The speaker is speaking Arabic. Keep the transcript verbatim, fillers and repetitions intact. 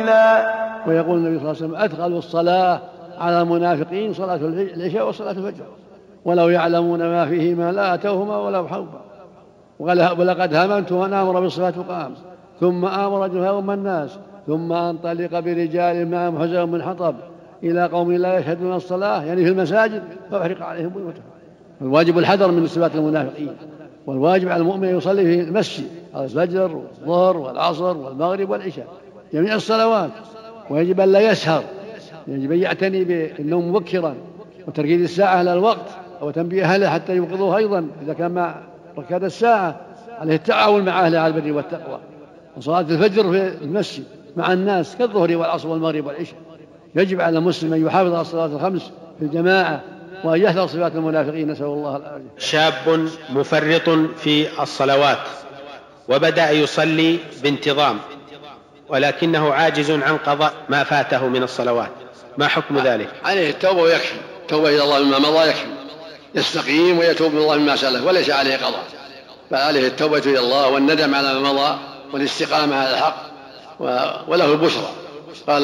قليلا. ويقول النبي صلى الله عليه وسلم: أثقل الصلاة على المنافقين صلاة العشاء وصلاة الفجر، ولو يعلمون ما فيهما لا أتوهما ولو حوبا. ولقد هممت أن آمر بالصلاة تقام، ثم آمر يوم الناس، ثم أنطلق برجال معهم حزم من حطب إلى قوم لا يشهدون الصلاة، يعني في المساجد، فأحرق عليهم بيوتهم. الواجب الحذر من صفات المنافقين، والواجب على المؤمن أن يصلي في المسجد الفجر والظهر والعصر والمغرب والعشاء، جميع الصلوات. ويجب أن لا يسهر، يجب أن يعتني بالنوم مبكرا وتركيز الساعة على الوقت، أو تنبيه أهله حتى يوقظوه أيضا إذا كان مع ركاد الساعة. عليه التعاون مع أهله على البر والتقوى. وصلاة الفجر في المسجد مع الناس كالظهر والعصر والمغرب والعشاء. يجب على المسلم أن يحافظ على الصلاة الخمس في الجماعة، وأن يحذر صفات المنافقين، نسأل الله العافية. شاب مفرط في الصلوات وبدأ يصلي بانتظام، ولكنه عاجز عن قضاء ما فاته من الصلوات، ما حكم ذلك؟ عليه التوبة ويكفي، التوبة إلى الله مما مضى يكفي، يستقيم ويتوب من الله مما سلف وليس عليه قضاء، بل عليه التوبة إلى الله والندم على ما مضى والاستقامة على الحق، وله البشرى. قال